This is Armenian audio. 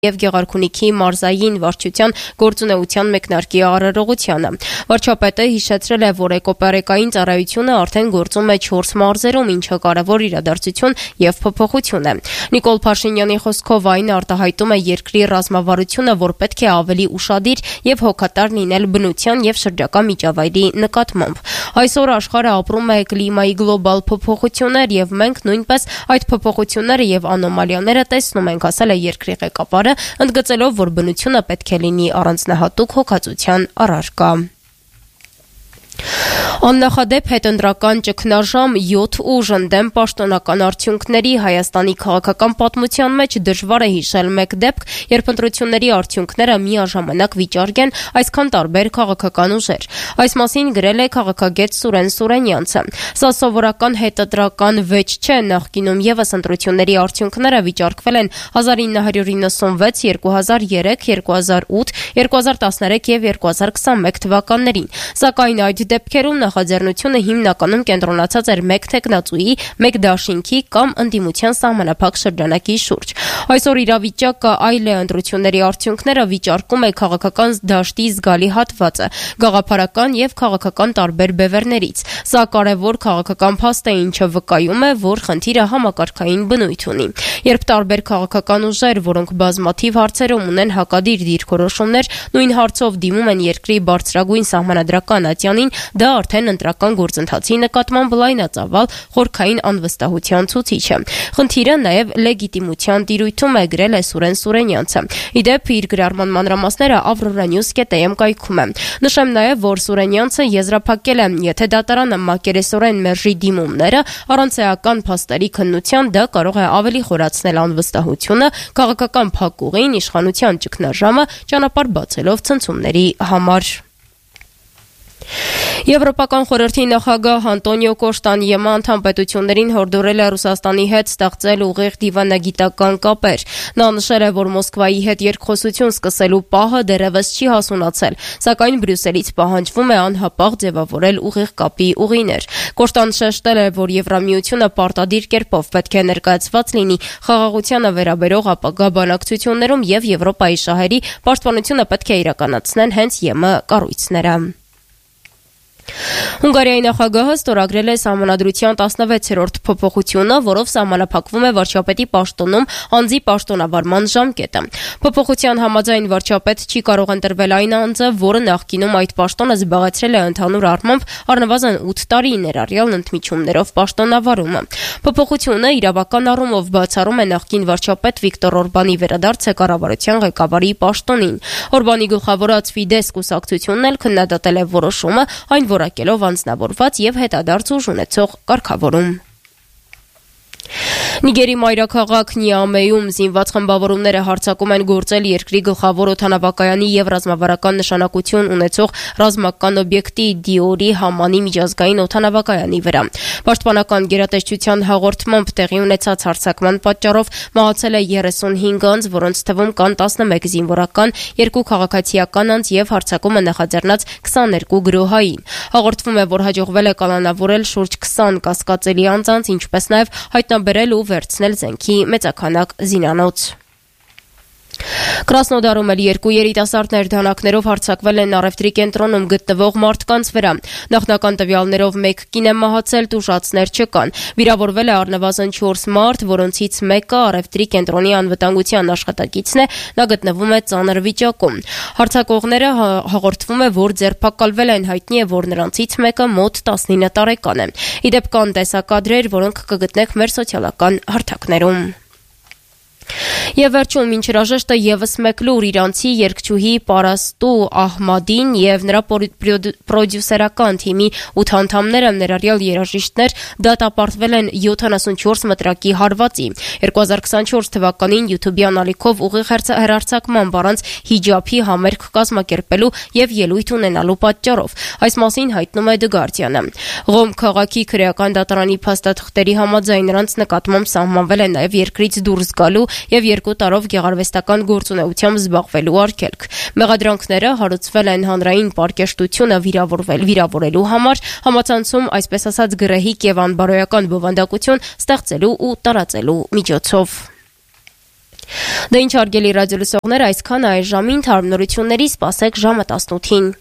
եւ Գեղարքունիքի մարզային վարչության գործունեության մեկնարկի արարողությանը։ Վարչապետը հիշեցրել է, որ էկոպարեկային ծառայությունը արդեն գործում է 4 մարզերում, ինչը կարևոր իրադարձություն եւ փոփոխություն է։ Նիկոլ Փաշինյանի խոսքով այն արտահայտում է երկրի ռազմավարությունը, որ պետք է ավելի ուշադիր եւ հոգատար լինել բնության եւ շրջակա միջավայրի նկատմամբ։ Այսօր աշխարհը ապրում է կլիմայի գլոբալ փոփոխություններ եւ մենք նույնպես այդ փոփոխությունները եւ անոմալիաները տեսնում ենք, ասել է երկրի ղեկավարը, ընդգծելով, որ բնությունը պետք է լինի առանձնահատուկ հոգացության առարկա։ Աննախադեպ հետընտրական ճգնաժամ 7 ուժ ընդդեմ պաշտոնական արդյունքների Հայաստանի քաղաքական պատմության մեջ դժվար է հիշել մեկ դեպք, երբ ընտրությունների արդյունքները միաժամանակ վիճարկեն այսքան տարբեր քաղաքական ուժեր։ Այս մասին գրել է քաղաքագետ Սուրեն Սուրենյանցը։ Սա սովորական հետընտրական վեճ չէ, նախկինում եւս ընտրությունների արդյունքները վիճարկվել են 1996, 2003, 2008, 2013 եւ 2021 թվականներին։ Սակայն այդ դեպքերում նախաձեռնությունը հիմնականում կենտրոնացած էր մեկ թեկնածուի, մեկ դաշինքի կամ ընդդիմության սահմանափակ շրջանակի շուրջ։ Այսօր իրավիճակը այլ է, ընտրությունների արդյունքները վիճարկում է քաղաքական դաշտի զգալի հատվածը, գաղափարական եւ քաղաքական տարբեր բևեռներից։ Սա կարևոր քաղաքական փաստ է, ինչը վկայում է, որ խնդիրը համակարգային բնույթ ունի։ Երբ տարբեր քաղաքական ուժեր, որոնք բազմաթիվ հարցերում ունեն հակադիր դիրքորոշումներ, նույն հարցով դիմում են երկրի բարձրագույն սահմանադրական ատյանին, դա արդեն ընտրական գործընթացի նկատմամբ լայնածավալ խորքային անվստահության ցուցիչ է։ Խնդիրը նաև լեգիտիմության տիրույթում է, գրել է Սուրեն Սուրենյանցը։ Իդեպ իր գրառման մանրամասները avroranews.am կայքում է։ Նշեմ նաև, որ Սուրենյանցը եզրափակել է, եթե դատարանը մակերեսորեն մերժի դիմումները առանց էական փաստերի քննության, դա կարող է ավելի խորացնել անվստահությունը, քաղաքական փակուղին, իշխանության ճգնաժամը ճանապարհ բացելով ցնցումների համար։ Եվրոպական խորհրդի նախագահ Անտոնիո Կոշտան ԵՄ անդամ պետություններին հորդորել է Ռուսաստանի հետ ստեղծել ուղիղ դիվանագիտական կապեր։ Նա նշել է, որ Մոսկվայի հետ երկխոսություն սկսելու պահը դեռևս չի հասունացել, սակայն Բրյուսելից պահանջվում է անհապաղ ձևավորել ուղիղ կապի ուղիներ։ Կոշտան շեշտել է, որ Եվրամիությունը պարտադիր կերպով պետք է ներկայացված լինի խաղաղությանը վերաբերող ապագա բանակցություններում եւ Եվրոպայի շահերի պաշտպանությունը պետք է իրականացնեն հենց ԵՄ կառույցները։ Հունգարիայի նախագահը ստորագրել է սահմանադրության 16-րդ փոփոխությունը, որով սահմանափակվում է վարչապետի պաշտոնում անձի պաշտոնավարման ժամկետը։ Փոփոխության համաձայն վարչապետ չի կարող ընտրվել այն անձը, որը նախկինում այդ պաշտոնը զբաղեցրել է ընդհանուր առմամբ առնվազն 8 տարի, ներառյալ ընդմիջումներով պաշտոնավարումը։ Փոփոխությունը իրավական առումով բացառում է նախկին վարչապետ Վիկտոր Օրբանի վերադարձը կառավարության ղեկավարի պաշտոնին։ Օրբանի գլխավորած Ֆիդես կուսակցությունն էլ քննադատել է որոշումը, այն որակելով անձնավորված եւ հետադարձ ուժ ունեցող կարգավորում։ Նիգերի մայրաքաղաք Նիամեյում զինված խմբավորումները հարձակում են գործել երկրի գլխավոր օդանավակայանի եւ ռազմավարական նշանակություն ունեցող ռազմական օբյեկտի Դիորի Համանի միջազգային օդանավակայանի վրա։ Պաշտպանական գերատեսչության հաղորդմամբ տեղի ունեցած հարձակման պատճառով մահացել է 35 անձ, որոնց թվում կան 11 զինվորական, 2 քաղաքացիական անձ եւ հարձակումը նախաձեռնած 22 գրոհային։ Հաղորդվում է, որ հաջողվել է կալանավորել շուրջ 20 կասկածելի անձանց, ինչպես նաեւ հայտնաբերել ու վերցնել զենքի մեծաքանակ զինանոց։ Կրասնոդարում էլ 2 երիտասարդներ դանակներով հարձակվել են առևտրի կենտրոնում գտնվող մարդկանց վրա։ Նախնական տվյալներով 1 կին է մահացել, տուժածներ չկան։ Վիրավորվել է առնվազն 4 մարդ, որոնցից մեկը առևտրի կենտրոնի անվտանգության աշխատակիցն է, նա գտնվում է ծանր վիճակում։ Հարձակողները հաղորդվում է, որ ձերբակալվել են, հայտնի է, որ նրանցից մեկը մոտ 19 տարեկան է։ Իդեպ կան տեսակադրեր, որոնք կգտնեք մեր սոցիալական հարթակներում։ Եվ վերջում մինչ հրաժեշտը եւս մեկ լուր իրանցի երգչուհի Պարաստու Ահմադին եւ նրա պրոդյուսերական թիմի 8 անդամները, ներառյալ երաժիշտներ, դատապարտվել են 74 մտրակի հարվածի։ 2024 թվականին YouTube-յան ալիքով ուղիղ հեռարձակման առանց հիջաբի համերգ կազմակերպելու եւ ելույթ ունենալու պատճառով։ Այս մասին հայտնում է The Guardian-ը։ Ղոմ քաղաքի քրեական դատարանի փաստաթղթերի համաձայն նրանց նկատմամբ սահմանվել է նաեւ երկրից դուրս գալու եւ 2 տարով գեղարվեստական գործունեությամբ զբաղվելու արգելք։ Մեղադրանքները հարուցվել են հանրային պարկեշտությունը վիրավորելու համար, համացանցում այսպես ասած գրեհիկ եւ անբարոյական բովանդակություն ստեղծելու ու տարածելու միջոցով։ Դա ինչ հարգելի ռադիոլսողներ, այսքան այս ժամին, թարմ նորությունների սպասեք ժամը 18-ին։